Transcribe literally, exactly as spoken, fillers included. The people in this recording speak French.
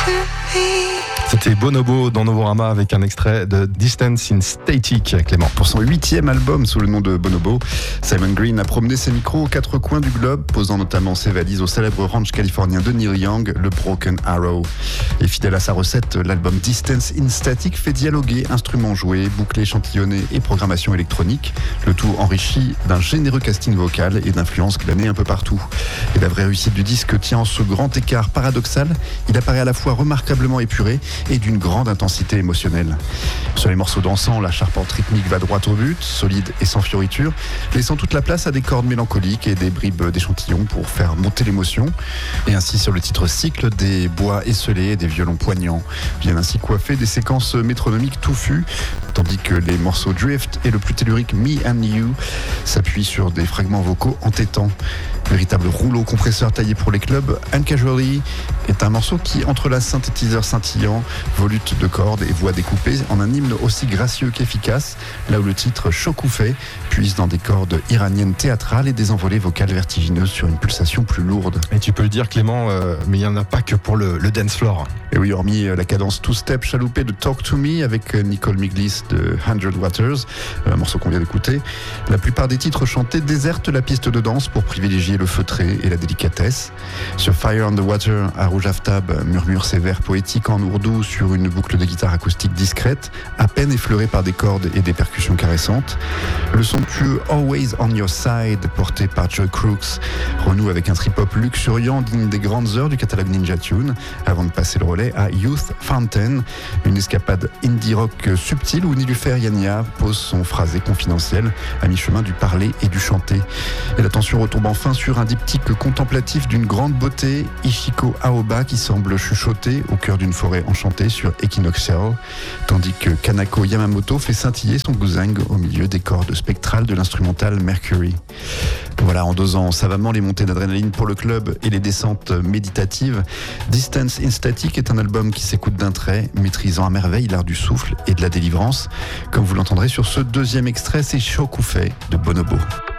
C'était Bonobo dans Novorama avec un extrait de Distance in Static, Clément. Pour son huitième album sous le nom de Bonobo, Simon Green a promené ses micros aux quatre coins du globe, posant notamment ses valises au célèbre ranch californien de Neil Young, le Broken Arrow. Et fidèle à sa recette, l'album Distance in Static fait dialoguer instruments joués, bouclés échantillonnés et programmation électronique, le tout enrichi d'un généreux casting vocal et d'influences glanées un peu partout. Et la vraie réussite du disque tient en ce grand écart paradoxal. Il apparaît à la fois remarquablement épuré et d'une grande intensité émotionnelle. Sur les morceaux dansants, la charpente rythmique va droit au but, solide et sans fioriture, laissant toute la place à des cordes mélancoliques et des bribes d'échantillons pour faire monter l'émotion. Et ainsi sur le titre Cycle, des bois esselés et des violons poignants viennent ainsi coiffer des séquences métronomiques touffues, tandis que les morceaux Drift et le plus tellurique Me and You s'appuient sur des fragments vocaux entêtants. Véritable rouleau compresseur taillé pour les clubs, Uncasually est un morceau qui entrelace synthétiseurs scintillants, volutes de cordes et voix découpées en un hymne aussi gracieux qu'efficace, là où le titre Chocoufé puise dans des cordes iraniennes théâtrales et des envolées vocales vertigineuses sur une pulsation plus lourde. Et tu peux le dire, Clément, euh, mais il n'y en a pas que pour le, le dance floor. Et oui, hormis la cadence two-step chaloupée de Talk to Me avec Nicole Miglis de Hundred Waters, un morceau qu'on vient d'écouter, la plupart des titres chantés désertent la piste de danse pour privilégier le feutré et la délicatesse. Sur Fire on the Water, Arouj Aftab murmure ses vers poétiques en ourdou sur une boucle de guitare acoustique discrète, à peine effleurée par des cordes et des percussions caressantes. Le somptueux Always on Your Side, porté par Joy Crooks, renoue avec un trip-hop luxuriant digne des grandes heures du catalogue Ninja Tune, avant de passer le relais à Youth Fountain, une escapade indie rock subtile où Nilufer Yania pose son phrasé confidentiel à mi-chemin du parler et du chanter. Et l'attention retombe enfin sur un diptyque contemplatif d'une grande beauté, Ishiko Aoba qui semble chuchoter au cœur d'une forêt enchantée sur Equinoxial, tandis que Kanako Yamamoto fait scintiller son guzheng au milieu des cordes spectrales de l'instrumental Mercury. Voilà, en dosant savamment les montées d'adrénaline pour le club et les descentes méditatives, Distance in Static est un album qui s'écoute d'un trait, maîtrisant à merveille l'art du souffle et de la délivrance. Comme vous l'entendrez sur ce deuxième extrait, c'est Chocoufé de Bonobo.